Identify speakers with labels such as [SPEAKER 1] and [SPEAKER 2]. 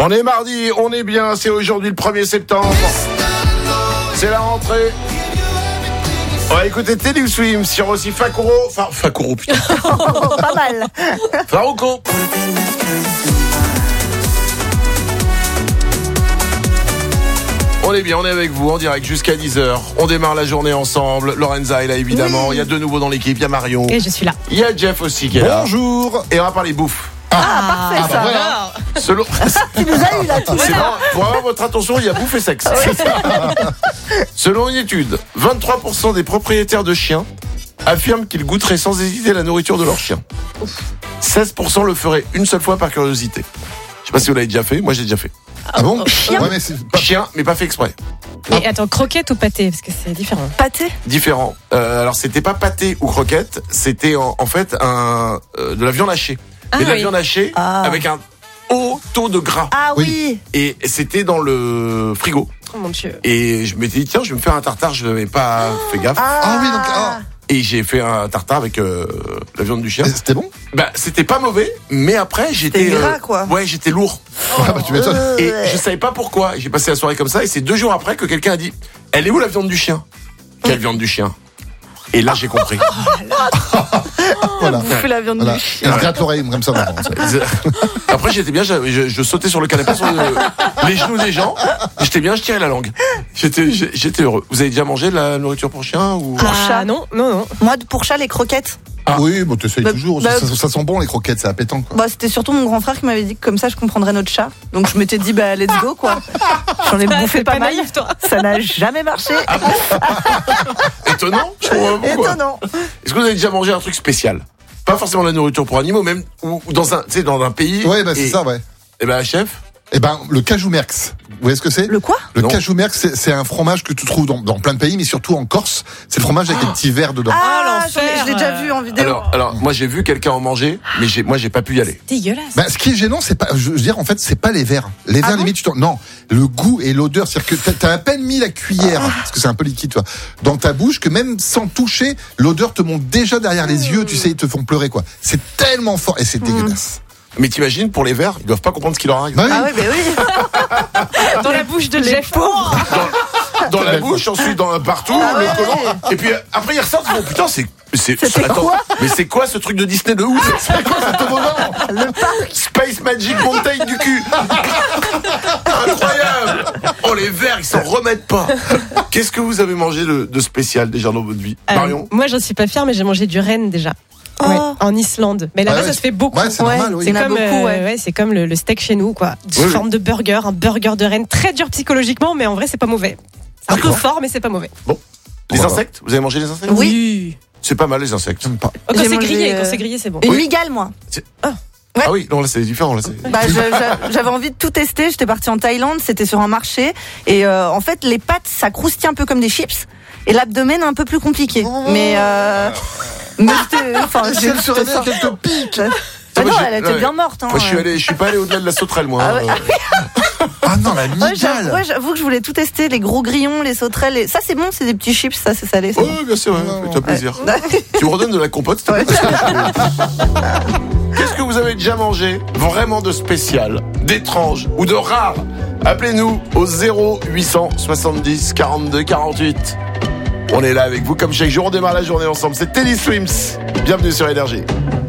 [SPEAKER 1] On est mardi, on est bien, c'est aujourd'hui le 1er septembre. C'est la rentrée. On va écouter Teddy Swim sur aussi Fakuro, putain.
[SPEAKER 2] Pas mal.
[SPEAKER 1] Farouko. On est bien, on est avec vous en direct jusqu'à 10h. On démarre la journée ensemble. Lorenza est là évidemment. Oui. Il y a deux nouveaux dans l'équipe. Il y a Marion.
[SPEAKER 3] Et je suis là.
[SPEAKER 1] Il y a Jeff aussi qui est là.
[SPEAKER 4] Bonjour.
[SPEAKER 1] Et on va parler bouffe.
[SPEAKER 2] Parfait ça.
[SPEAKER 4] Voilà.
[SPEAKER 1] Selon...
[SPEAKER 2] Tu nous as eu là tout
[SPEAKER 1] C'est bon, pour avoir votre attention, il y a bouffe et sexe. Selon une étude, 23% des propriétaires de chiens affirment qu'ils goûteraient sans hésiter la nourriture de leur chien. 16% le feraient une seule fois par curiosité. Je sais pas si vous l'avez déjà fait, moi j'ai déjà fait.
[SPEAKER 4] Ah bon?
[SPEAKER 2] Chien.
[SPEAKER 4] Ouais, mais c'est pas...
[SPEAKER 1] Chien, mais pas fait exprès.
[SPEAKER 3] Et attends, croquette ou pâté? Parce que c'est différent.
[SPEAKER 2] Pâté.
[SPEAKER 1] Différent. Alors c'était pas pâté ou croquette, c'était en fait de la viande hachée.
[SPEAKER 3] Ah,
[SPEAKER 1] mais de la
[SPEAKER 3] oui.
[SPEAKER 1] viande hachée avec un haut taux de gras.
[SPEAKER 2] Ah oui.
[SPEAKER 1] Et c'était dans le frigo.
[SPEAKER 3] Oh mon Dieu.
[SPEAKER 1] Et je m'étais dit, tiens, je vais me faire un tartare, je n'avais pas fait gaffe.
[SPEAKER 4] Ah oui, donc...
[SPEAKER 1] Et j'ai fait un tartare avec la viande du chien.
[SPEAKER 4] C'était bon?
[SPEAKER 1] Bah, c'était pas mauvais, mais après, j'étais...
[SPEAKER 2] C'était gras, quoi.
[SPEAKER 1] Ouais, j'étais lourd.
[SPEAKER 4] Ah bah tu m'étonnes.
[SPEAKER 1] Et je savais pas pourquoi. J'ai passé la soirée comme ça, et c'est 2 jours après que quelqu'un a dit, elle est où la viande du chien? Quelle viande du chien? Et là, j'ai compris.
[SPEAKER 4] Voilà.
[SPEAKER 2] Bouffer la viande
[SPEAKER 4] Voilà.
[SPEAKER 2] du chien.
[SPEAKER 4] Et on gratte l'oreille comme ça. Non,
[SPEAKER 1] Après, j'étais bien, je sautais sur le canapé, sur les genoux des gens. J'étais bien, je tirais la langue. J'étais heureux. Vous avez déjà mangé de la nourriture pour chien ou...
[SPEAKER 2] chat.
[SPEAKER 3] Non.
[SPEAKER 2] Moi pour chat les croquettes.
[SPEAKER 4] Oui, bon, t'essayes
[SPEAKER 2] Bah,
[SPEAKER 4] toujours.
[SPEAKER 2] bah,
[SPEAKER 4] Ça sent bon les croquettes, c'est appétant quoi.
[SPEAKER 2] Bah c'était surtout mon grand frère qui m'avait dit que comme ça je comprendrais notre chat. Donc je m'étais dit bah let's go quoi. J'en ai bouffé
[SPEAKER 3] t'es
[SPEAKER 2] pas
[SPEAKER 3] pas
[SPEAKER 2] mal.
[SPEAKER 3] naïf, toi.
[SPEAKER 2] Ça n'a jamais marché.
[SPEAKER 1] Étonnant, je comprends pas pourquoi.
[SPEAKER 2] Étonnant.
[SPEAKER 1] Est-ce que vous avez déjà mangé un truc spécial? Pas forcément de la nourriture pour animaux, même ou dans un, tu sais, dans un pays.
[SPEAKER 4] Ouais, bah c'est ça, ouais.
[SPEAKER 1] Et ben, chef.
[SPEAKER 4] Eh ben, le cajou merx. Vous voyez ce que c'est?
[SPEAKER 2] Le quoi?
[SPEAKER 4] Le
[SPEAKER 1] Non.
[SPEAKER 4] cajou merx, c'est un fromage que tu trouves dans plein de pays, mais surtout en Corse. C'est le fromage avec les petits verres dedans.
[SPEAKER 3] l'enfer.
[SPEAKER 2] Je l'ai déjà vu en vidéo.
[SPEAKER 1] Alors, moi j'ai vu quelqu'un en manger, mais moi j'ai pas pu y aller.
[SPEAKER 3] Dégueulasse.
[SPEAKER 4] Bah, ce qui est gênant, c'est pas, je veux dire, en fait, c'est pas les verres. Les verres, limite, non, le goût et l'odeur, c'est-à-dire que t'as à peine mis la cuillère, parce que c'est un peu liquide, toi, dans ta bouche, que même sans toucher, l'odeur te monte déjà derrière les yeux, tu sais, ils te font pleurer, quoi. C'est tellement fort, et c'est dégueulasse.
[SPEAKER 1] Mais t'imagines, pour les verts, ils doivent pas comprendre ce qui leur arrive.
[SPEAKER 4] Bah oui.
[SPEAKER 2] Ah oui, bah oui.
[SPEAKER 3] Dans la bouche de
[SPEAKER 2] Les
[SPEAKER 3] Jeff.
[SPEAKER 2] pauvres.
[SPEAKER 1] Dans la bouche, ensuite partout,
[SPEAKER 2] Ah
[SPEAKER 1] le
[SPEAKER 2] ouais.
[SPEAKER 1] collant. Et puis après ils ressortent, ils font putain,
[SPEAKER 2] C'était
[SPEAKER 1] attends,
[SPEAKER 2] quoi
[SPEAKER 1] mais c'est quoi ce truc de Disney de ouf? C'est quoi ce toboggan?
[SPEAKER 2] Le parc.
[SPEAKER 1] Space Magic Mountain du cul. Incroyable. Oh les verts, ils s'en remettent pas. Qu'est-ce que vous avez mangé de spécial déjà dans votre vie, Marion?
[SPEAKER 3] Moi, j'en suis pas fière, mais j'ai mangé du renne déjà.
[SPEAKER 2] Oh.
[SPEAKER 3] Ouais, en Islande. Mais là-bas,
[SPEAKER 4] Ah ouais,
[SPEAKER 3] ça se fait beaucoup.
[SPEAKER 4] Ouais, c'est normal, oui.
[SPEAKER 3] C'est
[SPEAKER 2] Il y en a
[SPEAKER 3] comme,
[SPEAKER 2] beaucoup, ouais.
[SPEAKER 3] c'est comme le steak chez nous, quoi. Sous
[SPEAKER 1] Oui,
[SPEAKER 3] forme de burger, un burger de renne très dur psychologiquement, mais en vrai, c'est pas mauvais. C'est un peu
[SPEAKER 1] D'accord.
[SPEAKER 3] fort, mais c'est pas mauvais.
[SPEAKER 1] Les
[SPEAKER 4] Pourquoi
[SPEAKER 1] insectes? Vous avez mangé les insectes?
[SPEAKER 2] Oui.
[SPEAKER 1] C'est pas mal les insectes.
[SPEAKER 4] J'aime pas.
[SPEAKER 3] Quand
[SPEAKER 2] J'ai
[SPEAKER 3] c'est
[SPEAKER 2] mangé,
[SPEAKER 3] grillé, quand c'est grillé, c'est bon.
[SPEAKER 2] Une
[SPEAKER 1] Oui.
[SPEAKER 2] migale moi.
[SPEAKER 1] Ah oui, non là c'est différent là.
[SPEAKER 2] Bah, j'avais envie de tout tester. J'étais partie en Thaïlande, c'était sur un marché. Et en fait, les pattes, ça croustille un peu comme des chips. Et l'abdomen, un peu plus compliqué. Mais c'était... Enfin,
[SPEAKER 4] Si elle se réveille, qu'elle te pique.
[SPEAKER 2] Ah non,
[SPEAKER 1] Moi,
[SPEAKER 2] elle était bien morte. Hein.
[SPEAKER 1] Moi je suis pas allé au-delà de la sauterelle moi.
[SPEAKER 2] Ah ouais.
[SPEAKER 4] Ah non, la
[SPEAKER 2] Ouais,
[SPEAKER 4] migale.
[SPEAKER 2] j'avoue que je voulais tout tester. Les gros grillons, les sauterelles. Ça, c'est bon, c'est des petits chips, ça, c'est salé. c'est bon.
[SPEAKER 1] Oui, bien sûr, fais-toi plaisir.
[SPEAKER 2] Ouais.
[SPEAKER 1] Tu me redonnes de la compote, s'il te plaît, Qu'est-ce que vous avez déjà mangé vraiment de spécial, d'étrange ou de rare? Appelez-nous au 0870 42 48. On est là avec vous comme chaque jour, on démarre la journée ensemble. C'est Teddy Swims. Bienvenue sur Énergie.